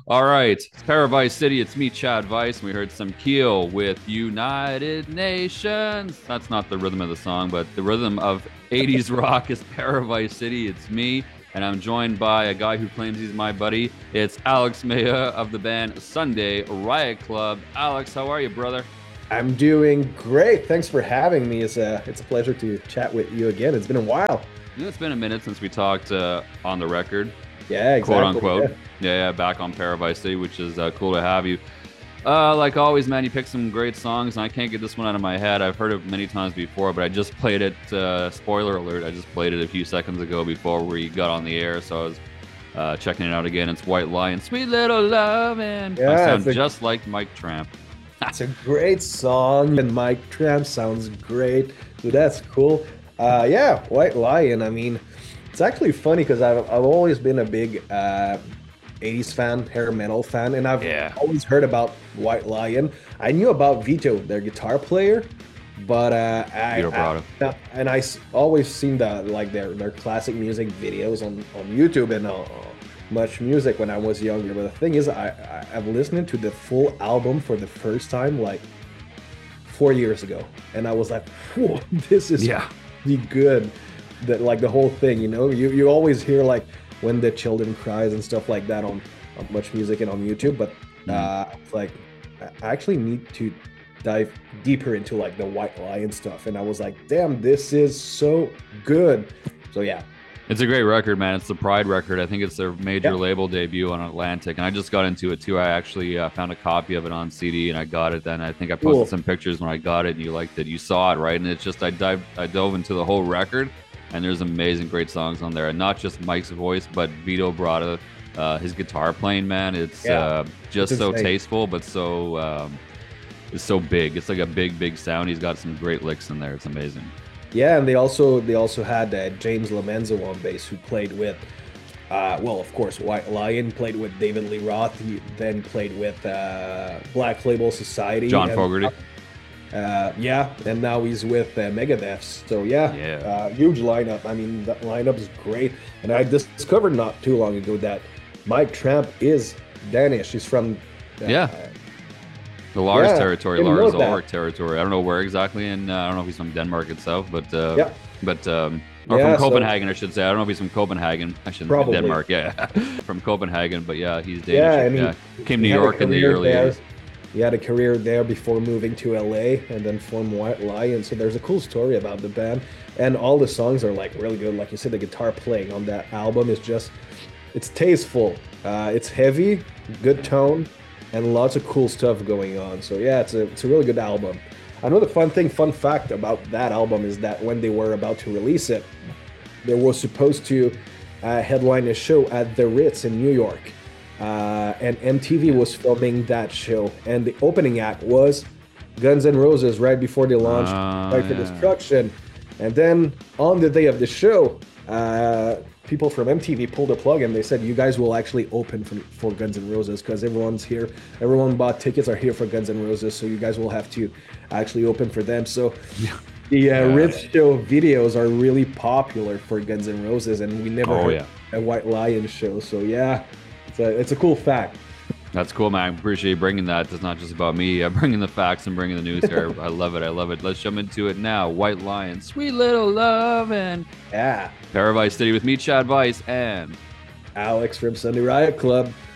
All right, it's Paradise City. It's me, Chad Vice. And we heard some Keel with United Nations. That's not the rhythm of the song, but the rhythm of 80s rock is Paradise City. It's me, and I'm joined by a guy who claims he's my buddy. It's Alex Maya of the band Sunday Riot Club. Alex, how are you, brother? I'm doing great. Thanks for having me. It's a pleasure to chat with you again. It's been a while. It's been a minute since we talked on the record, Yeah, quote exactly. unquote. Yeah. Yeah, back on Paradise City, which is cool to have you. Like always, man, you picked some great songs, and I can't get this one out of my head. I've heard it many times before, but I just played it. Spoiler alert! I just played it a few seconds ago before we got on the air, so I was checking it out again. It's White Lion, Sweet Little Love, and I Yeah, sound just like Mike Tramp. it's a great song, and Mike Tramp sounds great. So that's cool. Yeah, White Lion. I mean, it's actually funny because I've always been a big 80s fan, hair metal fan, and I've Yeah, always heard about White Lion. I knew about Vito, their guitar player, but Vito Bratta. and always seen their classic music videos on YouTube and Much Music when I was younger. But the thing is, I've listened to the full album for the first time like 4 years ago, and I was like, "Whoa, this is Yeah. really good." That like the whole thing, you always hear like when the children cries and stuff like that on Much Music and on YouTube, but Mhm. it's like I actually need to dive deeper into like the White Lion stuff, and I was like, damn, this is so good. So yeah, It's a great record, man. It's the Pride record. I think it's their major yeah, label debut on Atlantic, and I just got into it too. I actually found a copy of it on CD, and I got it. Then I think I posted cool. some pictures when I got it, and you liked it. You saw it, right? And it's just I dove into the whole record, and there's amazing, great songs on there, and not just Mike's voice, but Vito Bratta, his guitar playing, man. It's Yeah, it's just so insane. tasteful, but so it's so big. It's like a big, big sound. He's got some great licks in there. It's amazing. Yeah, and they also had James Lomenzo on bass, who played with, well, of course, White Lion, played with David Lee Roth, he then played with Black Label Society, John and Fogerty. yeah, and now he's with Megadeth. So yeah, Yeah. huge lineup. I mean, that lineup is great. And I discovered not too long ago that Mike Tramp is Danish. He's from, Yeah. The Lars yeah, territory, didn't know Lars that. Ulrich territory. I don't know where exactly, and I don't know if he's from Denmark itself, Yeah, but or from yeah. So Copenhagen, I should say. I don't know if he's from Copenhagen. I shouldn't say probably, Denmark. Yeah, from Copenhagen, but yeah, he's yeah. Danish. I Yeah, mean, came to he New had a York in the career early there. '80s. He had a career there before moving to LA and then formed White Lion. So there's a cool story about the band. And all the songs are like really good. Like you said, the guitar playing on that album is just, it's tasteful. It's heavy, good tone, and lots of cool stuff going on. So yeah, it's a really good album. Another fun fact about that album is that when they were about to release it, they were supposed to headline a show at the Ritz in New York. And MTV was filming that show, and the opening act was Guns N' Roses right before they launched Fight for Yeah. Destruction. And then on the day of the show, people from MTV pulled a plug and they said, "You guys will actually open for Guns N' Roses because everyone's here. Everyone bought tickets are here for Guns N' Roses, so you guys will have to actually open for them." So the Yeah. Ritz show videos are really popular for Guns N' Roses, and we never Oh heard yeah. a White Lion show. So yeah, it's a cool fact. That's cool, man. I appreciate you bringing that. It's not just about me. Bringing the facts and bringing the news here. I love it. I love it. Let's jump into it now. White Lion, Sweet Little Love, and Yeah, Paradise City with me, Chad Vice, and Alex from Sunday Riot Club.